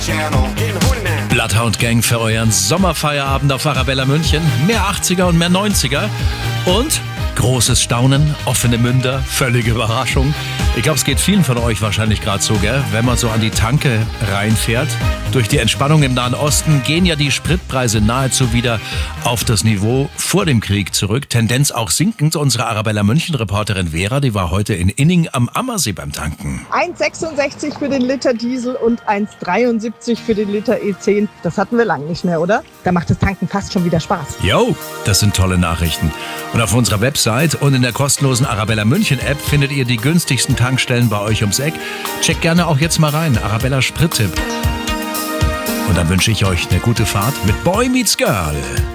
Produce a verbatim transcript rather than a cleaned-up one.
Bloodhound Gang für euren Sommerfeierabend auf Arabella München. Mehr achtziger und mehr neunziger. Und großes Staunen, offene Münder, völlige Überraschung. Ich glaube, es geht vielen von euch wahrscheinlich gerade so, gell? Wenn man so an die Tanke reinfährt. Durch die Entspannung im Nahen Osten gehen ja die Spritpreise nahezu wieder auf das Niveau vor dem Krieg zurück. Tendenz auch sinkend. Unsere Arabella München-Reporterin Vera, die war heute in Inning am Ammersee beim Tanken. eins sechsundsechzig für den Liter Diesel und eins dreiundsiebzig für den Liter E zehn. Das hatten wir lang nicht mehr, oder? Da macht das Tanken fast schon wieder Spaß. Jo, das sind tolle Nachrichten. Und auf unserer Website und in der kostenlosen Arabella München App findet ihr die günstigsten Tankstellen bei euch ums Eck. Checkt gerne auch jetzt mal rein. Arabella Sprittipp. Und dann wünsche ich euch eine gute Fahrt mit Boy Meets Girl.